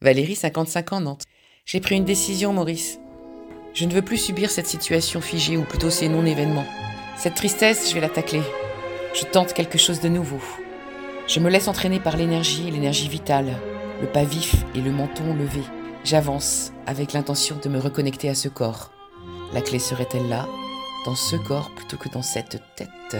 Valérie, 55 ans, Nantes. J'ai pris une décision, Maurice. Je ne veux plus subir cette situation figée, ou plutôt ces non-événements. Cette tristesse, je vais la tacler. Je tente quelque chose de nouveau. Je me laisse entraîner par l'énergie vitale, le pas vif et le menton levé. J'avance avec l'intention de me reconnecter à ce corps. La clé serait-elle là, dans ce corps plutôt que dans cette tête ?